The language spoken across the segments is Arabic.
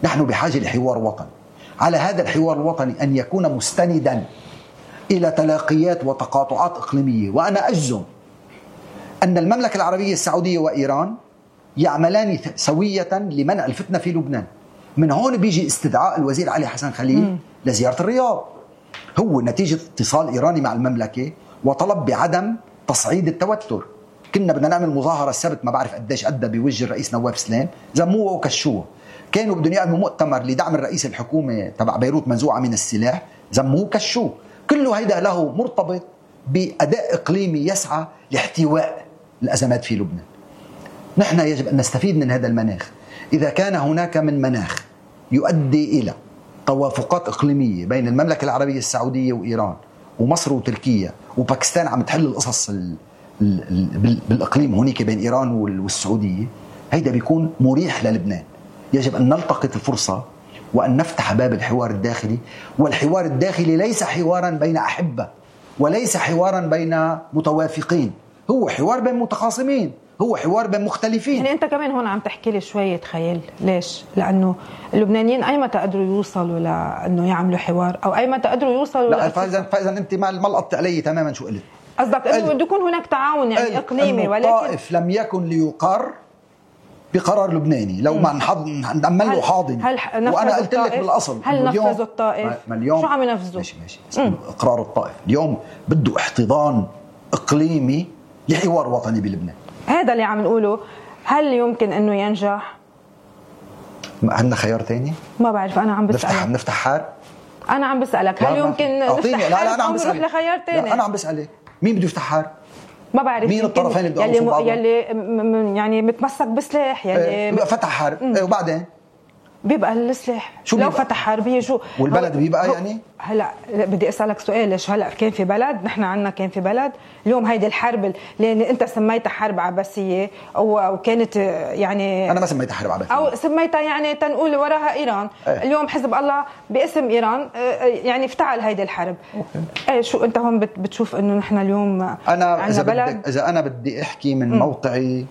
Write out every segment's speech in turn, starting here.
نحن بحاجة لحوار وطني. على هذا الحوار الوطني أن يكون مستندا إلى تلاقيات وتقاطعات إقليمية. وأنا أجزم أن المملكة العربية السعودية وإيران يعملان سوية لمنع الفتنة في لبنان. من هون بيجي استدعاء الوزير علي حسن خليل لزيارة الرياض، هو نتيجة اتصال إيراني مع المملكة وطلب بعدم تصعيد التوتر. كنا بدنا نعمل مظاهرة السبت، ما بعرف قديش أدى بوجه الرئيس نواف سليم، زموه وكشوه. كانوا بدهم يعملوا مؤتمر لدعم الرئيس الحكومة تبع بيروت منزوعة من السلاح، زموه وكشوه. كله هيدا له مرتبط بأداء إقليمي يسعى لاحتواء الأزمات في لبنان. نحن يجب أن نستفيد من هذا المناخ. إذا كان هناك من مناخ يؤدي إلى توافقات إقليمية بين المملكة العربية السعودية وإيران ومصر وتركيا وباكستان عم تحل القصص بالإقليم هناك بين إيران والسعودية، هيدا بيكون مريح للبنان. يجب أن نلتقط الفرصة وأن نفتح باب الحوار الداخلي. والحوار الداخلي ليس حوارا بين أحبة وليس حوارا بين متوافقين، هو حوار بين متخاصمين، هو حوار بين مختلفين. يعني أنت كمان هون عم تحكي لي شوية خيال. ليش؟ لأنه اللبنانيين أي متى قدروا يوصلوا لأنه يعملوا حوار أو أي متى قدروا يوصلوا لا فإذا أنت ما لقطت علي تماما شو قلت. قصدك أنه بده يكون هناك تعاون يعني إقليمي، ولكن الطائف لم يكن ليقر بقرار لبناني لو ما نعمل له حاضن. وأنا قلت لك بالأصل هل نفذوا الطائف؟ شو عم ينفذوا؟ ماشي إقرار الطائف اليوم بده احتضان إقليمي لحوار وطني بلبنان. هذا اللي عم نقوله. هل يمكن أنه ينجح؟ عندنا خيار تاني؟ ما بعرف، أنا عم بسألك. نفتح حرب؟ أنا عم بسألك هل يمكن نفتح حرب أو نروح لخيار تاني؟ أنا عم بسألك مين بده يفتح حرب؟ ما بعرف مين الطرفين اللي بدهم يوقفوا يلي يعني متمسك بسلاح يلي فتح حرب وبعدين بيبقى السلاح لو فتح حرب هي شو والبلد بيبقى يعني. هلا بدي اسالك سؤال، ليش هلا كان في بلد، نحن عندنا كان في بلد اليوم هيدي الحرب اللي انت سميتها حرب عباسيه وكانت يعني انا ما سميتها حرب عباسيه او سميتها يعني تنقول وراها ايران. اليوم حزب الله باسم ايران يعني افتعل هيدي الحرب. شو انت هون بتشوف انه نحن اليوم انا اذا انا بدي احكي من موقعي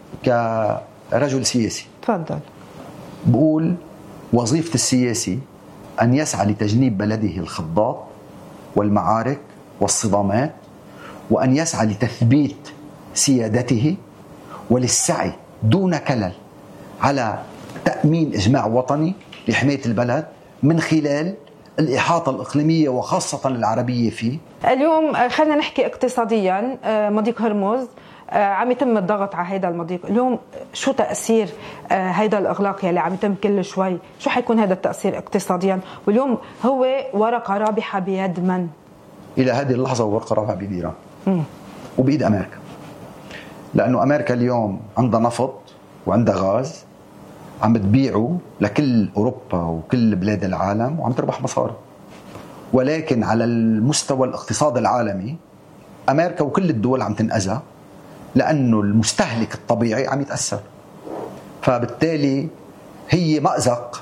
كرجل سياسي، تفضل. بقول وظيفة السياسي أن يسعى لتجنيب بلده الخضات والمعارك والصدامات، وأن يسعى لتثبيت سيادته وللسعي دون كلل على تأمين إجماع وطني لحماية البلد من خلال الإحاطة الإقليمية وخاصة العربية فيه. اليوم خلينا نحكي اقتصاديا. مضيق هرمز عم يتم الضغط على هيدا المضيق. اليوم شو تأثير هيدا الإغلاق يلي عم يتم كل شوي؟ شو حيكون هذا التأثير اقتصاديا؟ واليوم هو ورقة رابحة بيد من؟ إلى هذه اللحظة ورقة رابحة بيد إيران وبيد أمريكا، لأنه أمريكا اليوم عندها نفط وعندها غاز عم تبيعه لكل أوروبا وكل بلاد العالم وعم تربح مصاري. ولكن على المستوى الاقتصاد العالمي أمريكا وكل الدول عم تنأذى لأنه المستهلك الطبيعي عم يتأثر. فبالتالي هي مأزق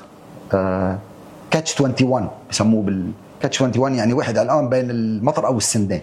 كاتش 21 بسموه بالكاتش 21، يعني واحد الآن بين المطر أو السندان.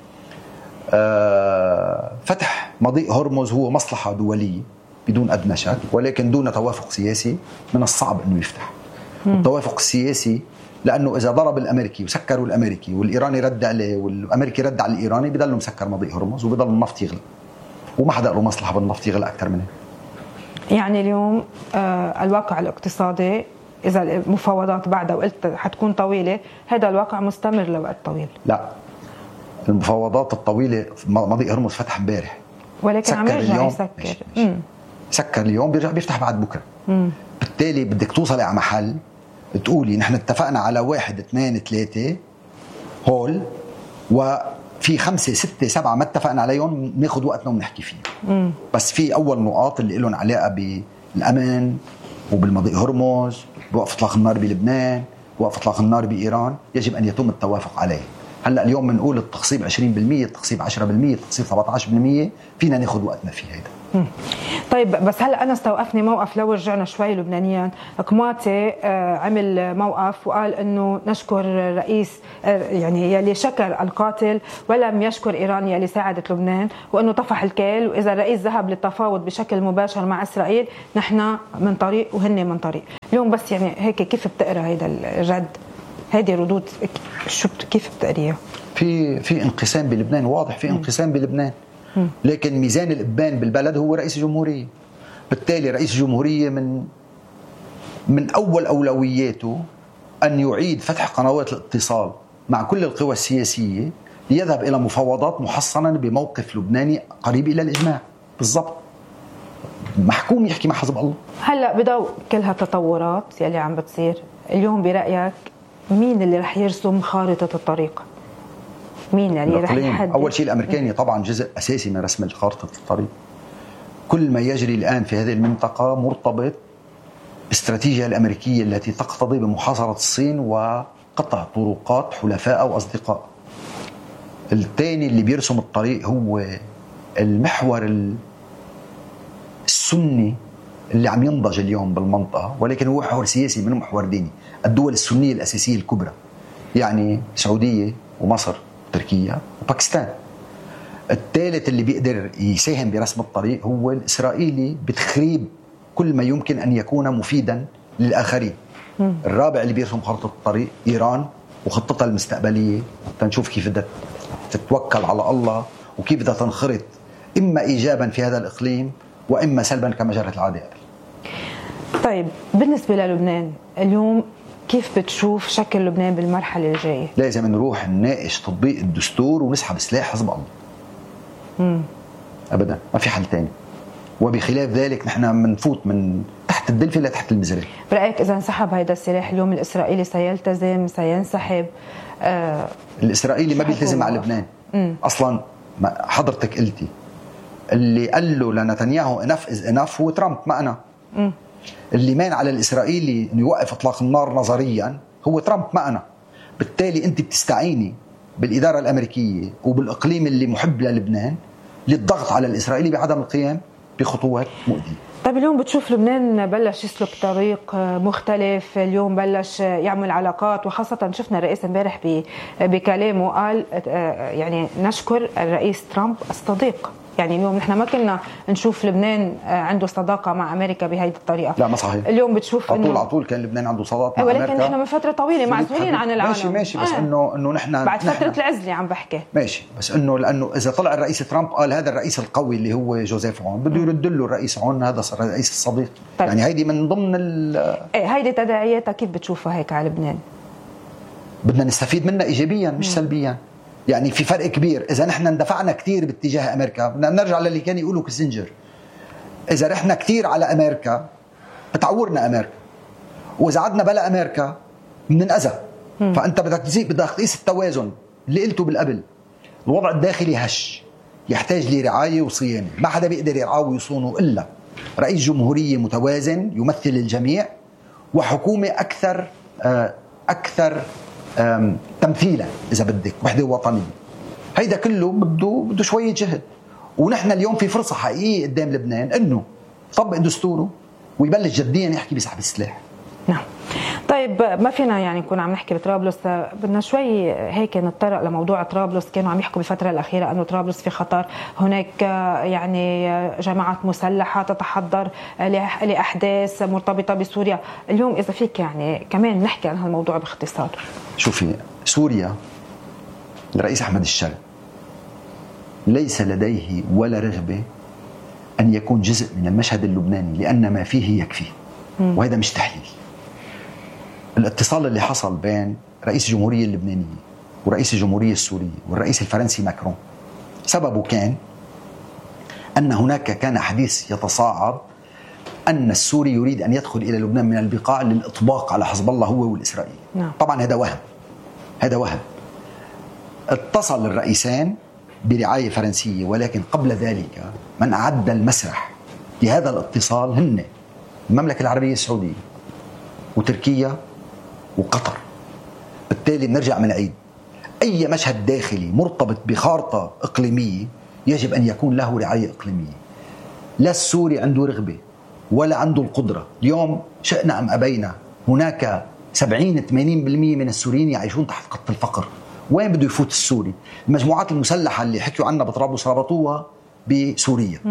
فتح مضيق هرمز هو مصلحة دولية بدون أدنى شك، ولكن دون توافق سياسي من الصعب أنه يفتح. التوافق السياسي لأنه إذا ضرب الأمريكي وسكروا الأمريكي والإيراني رد عليه والأمريكي رد على الإيراني بيضل مسكر مضيق هرمز وبيضل النفط يغلى، وما حدا له مصلحة بالنفط يغلى أكثر منه. يعني اليوم الواقع الاقتصادي إذا المفاوضات بعدها وقلت حتكون طويلة، هذا الواقع مستمر لوقت طويل. لا، المفاوضات الطويلة مضيق هرمز فتح امبارح ولكن عم يرجع يسكر. سكر اليوم بيرجع بيفتح بعد بكرة. بالتالي بدك توصلي على محل تقولي نحن اتفقنا على 1 2 3 هول وفي 5 6 7 ما اتفقنا عليهم، ناخد وقتنا ونحكي فيهم. بس في أول نقاط اللي لهم علاقة بالأمن وبالمضيق هرمز، بوقف إطلاق النار بلبنان، بوقف إطلاق النار بإيران، يجب أن يتم التوافق عليه. هلأ اليوم بنقول التخصيب 20%، التخصيب 10%، التخصيب 17%، فينا ناخد وقتنا في هيدا. طيب بس هلا انا استوقفني موقف لو رجعنا شوي لبنانيا. قماتي عمل موقف وقال انه نشكر الرئيس يعني يلي شكر القاتل ولم يشكر ايران يلي ساعدت لبنان، وانه طفح الكيل، واذا الرئيس ذهب للتفاوض بشكل مباشر مع اسرائيل نحن من طريق وهن من طريق. اليوم بس يعني هيك كيف بتقرا هيدا الرد، هيدي ردود كيف بتقريها؟ في انقسام بلبنان، واضح في انقسام بلبنان، لكن ميزان الإبان بالبلد هو رئيس الجمهورية. بالتالي رئيس الجمهورية من أول أولوياته أن يعيد فتح قنوات الاتصال مع كل القوى السياسية ليذهب إلى مفاوضات محصنا بموقف لبناني قريب إلى الإجماع. بالضبط، محكوم يحكي مع حزب الله. هلا بضوء كل هالتطورات يلي عم بتصير اليوم، برأيك مين اللي رح يرسم خارطة الطريق؟ مين اللي رح يحدد؟ أول شيء الأمريكاني طبعا جزء أساسي من رسم خارطة الطريق. كل ما يجري الآن في هذه المنطقة مرتبط بالاستراتيجية الأمريكية التي تقتضي بمحاصرة الصين وقطع طرقات حلفاء أو أصدقاء. الثاني اللي بيرسم الطريق هو المحور السني اللي عم ينضج اليوم بالمنطقة، ولكن هو محور سياسي من محور ديني. الدول السنية الأساسية الكبرى، يعني السعودية ومصر وتركيا وباكستان. الثالث اللي بيقدر يساهم برسم الطريق هو الإسرائيلي بتخريب كل ما يمكن أن يكون مفيدا للآخرين. الرابع اللي بيرسم خارطة الطريق إيران وخطتها المستقبلية، تنشوف كيف بدها تتوكل على الله وكيف بدها تنخرط إما إيجابا في هذا الإقليم وإما سلبا كما جرت العادة. طيب بالنسبة للبنان اليوم كيف بتشوف شكل لبنان بالمرحلة الجاية؟ لازم نروح نناقش تطبيق الدستور ونسحب سلاح حزب الله. أبدا ما في حل تاني، وبخلاف ذلك نحن بنفوت من تحت الدلفة لتحت المزرعة. برأيك إذا انسحب هذا السلاح اليوم الإسرائيلي سيلتزم سينسحب؟ الإسرائيلي ما بيلتزم مع لبنان أصلا. حضرتك قلتي اللي قال له لنتنياهو enough is enough هو ترامب، ما أنا. اللي مان على الإسرائيلي أنه يوقف إطلاق النار نظريا هو ترامب، ما أنا. بالتالي أنت بتستعيني بالإدارة الأمريكية وبالإقليم اللي محب للبنان للضغط على الإسرائيلي بعدم القيام بخطوات مؤذية. طيب اليوم بتشوف لبنان بلش يسلك طريق مختلف، اليوم بلش يعمل علاقات، وخاصة شفنا الرئيس امبارح بكلامه قال يعني نشكر الرئيس ترامب الصديق. يعني اليوم نحن ما كنا نشوف لبنان عنده صداقة مع أمريكا بهذه الطريقة. لا ما صحيح. اليوم بتشوف على طول كان لبنان عنده صداقة مع أمريكا، ولكن نحن من فترة طويلة معزولين عن العالم. ماشي بس إنه نحن بعد فترة العزلة عم بحكي. ماشي بس لأنه إذا طلع الرئيس ترامب قال هذا الرئيس القوي اللي هو جوزيف عون، بده يرد له الرئيس عون هذا صار الرئيس الصديق. طيب. يعني هيدي من ضمن هيدي تداعياتها كيف بتشوفها هيك على لبنان؟ بدنا نستفيد منها إيجابيا مش سلبيا. يعني في فرق كبير. إذا نحن اندفعنا كتير باتجاه أمريكا، بدنا نرجع للي كان يقولوا كيسنجر، إذا رحنا كتير على أمريكا بتعورنا أمريكا، وإذا عدنا بلا أمريكا بننأذى. فأنت بدك تقيس التوازن اللي قلته بالقبل. الوضع الداخلي هش يحتاج لرعاية وصيانة، ما حدا بيقدر يرعاه ويصونه إلا رئيس جمهورية متوازن يمثل الجميع، وحكومة أكثر تمثيلا إذا بدك، وحدة وطنية. هيدا كله بده شوية جهد، ونحن اليوم في فرصة حقيقية قدام لبنان إنه يطبق دستوره ويبلش جديا يحكي بسحب السلاح. نعم. طيب ما فينا يعني نكون عم نحكي بطرابلس، بدنا شوي هيك نتطرق لموضوع طرابلس. كانوا عم يحكوا بالفترة الأخيرة أنه طرابلس في خطر، هناك يعني جماعات مسلحة تتحضر لأحداث مرتبطة بسوريا. اليوم إذا فيك يعني كمان نحكي عن هالموضوع باختصار. شوفي، سوريا الرئيس أحمد الشرع ليس لديه ولا رغبة أن يكون جزء من المشهد اللبناني، لأن ما فيه يكفي، وهذا مش تحليل. الاتصال اللي حصل بين رئيس الجمهورية اللبنانية ورئيس الجمهورية السورية والرئيس الفرنسي ماكرون سببه كان أن هناك كان حديث يتصاعد أن السوري يريد أن يدخل إلى لبنان من البقاع للإطباق على حزب الله هو والإسرائيلي. طبعا هذا وهم. اتصل الرئيسان برعاية فرنسية، ولكن قبل ذلك من أعد المسرح لهذا الاتصال هن المملكة العربية السعودية وتركيا وقطر. بالتالي بنرجع من عيد أي مشهد داخلي مرتبط بخارطة إقليمية يجب أن يكون له رعاية إقليمية. لا السوري عنده رغبة ولا عنده القدرة. اليوم شئنا أم أبينا هناك 70-80% من السوريين يعيشون تحت خط الفقر. وين بده يفوت السوري؟ المجموعات المسلحة اللي حكيوا عنها بطرابلس ربطوها بسوريا.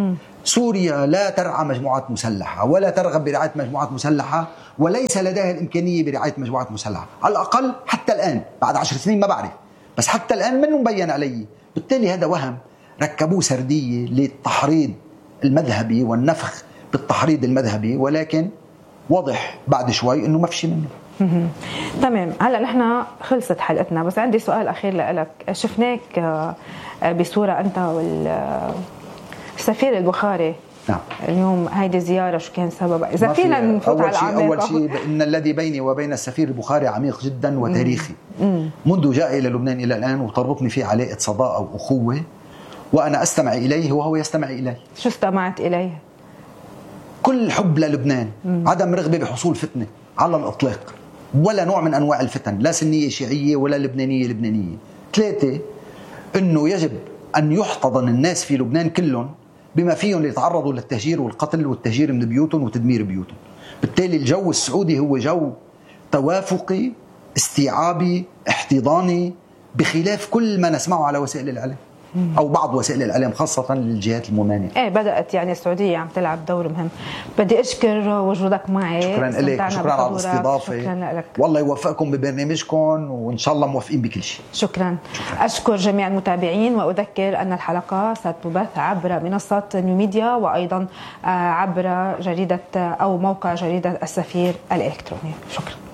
سوريا لا ترعى مجموعات مسلحة ولا ترغب برعاية مجموعات مسلحة، وليس لديها الإمكانية برعاية مجموعات مسلحة على الأقل حتى الآن. بعد 10 سنين ما بعرف، بس حتى الآن منه مبين علي. بالتالي هذا وهم ركبوه سردية للتحريض المذهبي والنفخ بالتحريض المذهبي، ولكن واضح بعد شوي انه ما في شيء منه. تمام. هلا نحن خلصت حلقتنا، بس عندي سؤال اخير لك. شفناك بصوره انت والسفير البخاري. نعم. اليوم هيدي زياره شو كان سببها؟ اذا فينا نفوت على العميق. اول شيء ان الذي بيني وبين السفير البخاري عميق جدا وتاريخي. منذ جاء الى لبنان الى الان، وتربطني فيه علاقه صداقه واخوه، وانا استمع اليه وهو يستمع الي. شو استمعت اليه؟ كل حب للبنان، عدم رغبه بحصول فتنه على الاطلاق، ولا نوع من انواع الفتن، لا سنيه شيعيه ولا لبنانيه لبنانيه. 3، انه يجب ان يحتضن الناس في لبنان كلهم بما فيهم ليتعرضوا للتهجير والقتل والتهجير من بيوتهم وتدمير بيوتهم. بالتالي الجو السعودي هو جو توافقي، استيعابي، احتضاني، بخلاف كل ما نسمعه على وسائل الاعلام او بعض وسائل الاعلام خاصه للجهات الممانعه. بدات يعني السعوديه عم تلعب دور مهم. بدي اشكر وجودك معي. شكرا لك، شكرا على الاستضافه. شكرا لك. والله يوفقكم ببرنامجكم، وان شاء الله موفقين بكل شيء. شكرا. اشكر جميع المتابعين، واذكر ان الحلقه ستبث عبر منصه نيو ميديا، وايضا عبر جريده او موقع جريده السفير الالكتروني. شكرا.